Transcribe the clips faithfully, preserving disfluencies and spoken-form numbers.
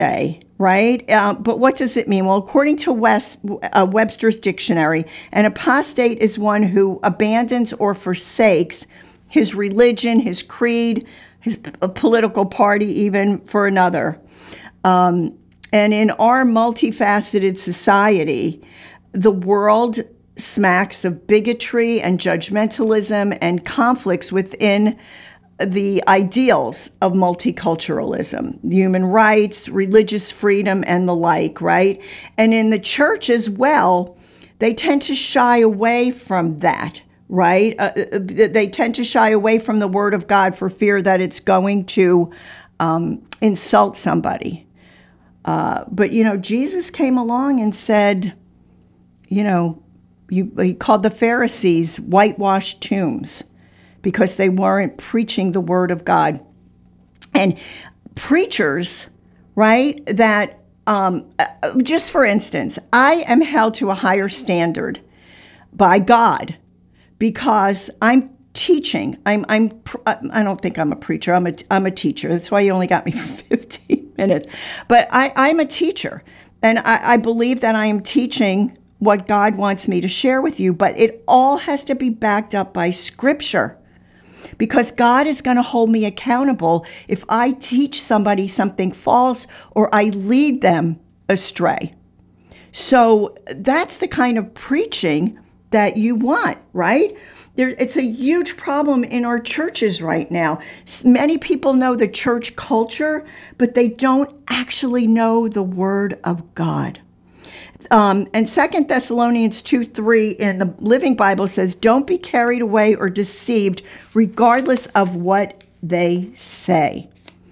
right? Uh, but what does it mean? Well, according to West, uh, Webster's Dictionary, an apostate is one who abandons or forsakes his religion, his creed, his p- political party, even for another. Um, and in our multifaceted society, the world smacks of bigotry and judgmentalism and conflicts within the ideals of multiculturalism, human rights, religious freedom, and the like, right? And in the church as well, they tend to shy away from that, right? Uh, they tend to shy away from the Word of God for fear that it's going to um, insult somebody. Uh, but, you know, Jesus came along and said, you know, you, he called the Pharisees whitewashed tombs, because they weren't preaching the Word of God. And preachers, right, that, um, just for instance, I am held to a higher standard by God because I'm teaching. I'm, I'm, I don't think I'm a preacher. I'm a, I'm a teacher. That's why you only got me for fifteen minutes. But I, I'm a teacher, and I, I believe that I am teaching what God wants me to share with you, but it all has to be backed up by Scripture. Because God is going to hold me accountable if I teach somebody something false or I lead them astray. So that's the kind of preaching that you want, right? There, it's a huge problem in our churches right now. Many people know the church culture, but they don't actually know the Word of God. Um, and Second Thessalonians two three in the Living Bible says, don't be carried away or deceived regardless of what they say.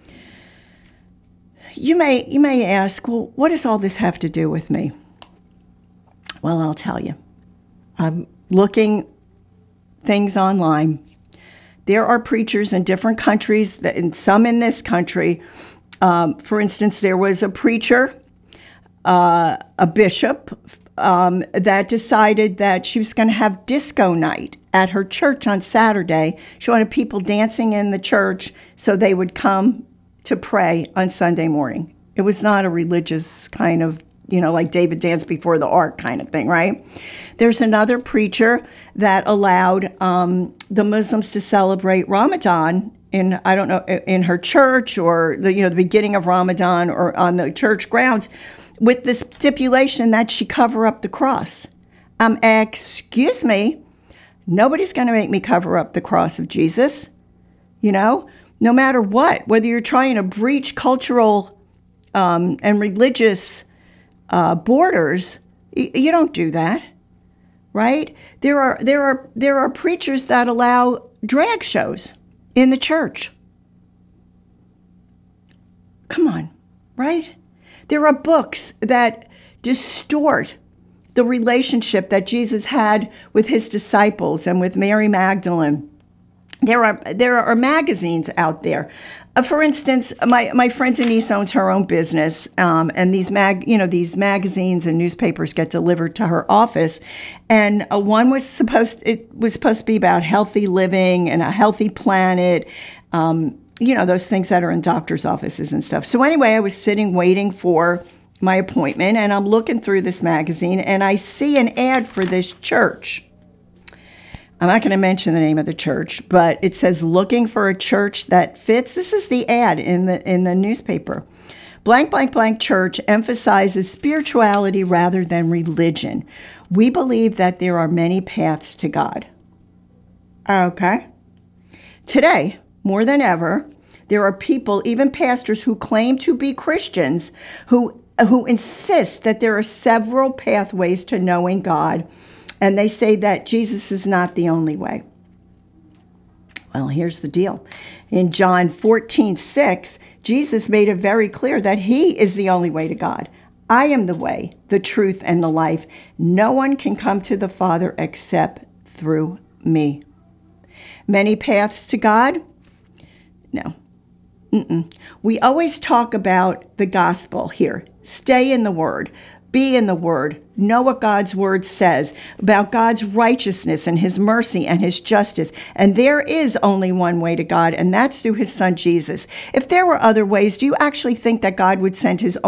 You may, you may ask, well, what does all this have to do with me? Well, I'll tell you. I'm looking things online. There are preachers in different countries, and some in this country. Um, for instance, there was a preacher Uh, a bishop um, that decided that she was going to have disco night at her church on Saturday. She wanted people dancing in the church so they would come to pray on Sunday morning. It was not a religious kind of, you know, like David danced before the ark kind of thing, right? There's another preacher that allowed um, the Muslims to celebrate Ramadan in, I don't know, in her church or the, you know, the beginning of Ramadan or on the church grounds, with the stipulation that she cover up the cross. Um, excuse me, nobody's going to make me cover up the cross of Jesus, you know, no matter what, whether you're trying to breach cultural um, and religious uh, borders, y- you don't do that, right? There are there are there are preachers that allow drag shows in the church. Come on, right? There are books that distort the relationship that Jesus had with his disciples and with Mary Magdalene. There are there are magazines out there. Uh, for instance, my, my friend Denise owns her own business, um, and these mag you know these magazines and newspapers get delivered to her office. And uh, one was supposed it was supposed to be about healthy living and a healthy planet. Um, you know, those things that are in doctor's offices and stuff. So anyway, I was sitting waiting for my appointment, and I'm looking through this magazine, and I see an ad for this church. I'm not going to mention the name of the church, but it says, looking for a church that fits. This is the ad in the in the newspaper. Blank, blank, blank church emphasizes spirituality rather than religion. We believe that there are many paths to God. Okay. Today, more than ever, there are people, even pastors, who claim to be Christians, who who insist that there are several pathways to knowing God, and they say that Jesus is not the only way. Well, here's the deal. In John fourteen six, Jesus made it very clear that he is the only way to God. I am the way, the truth, and the life. No one can come to the Father except through me. Many paths to God? No. Mm-mm. We always talk about the gospel here. Stay in the Word. Be in the Word. Know what God's Word says about God's righteousness and His mercy and His justice. And there is only one way to God, and that's through His Son, Jesus. If there were other ways, do you actually think that God would send His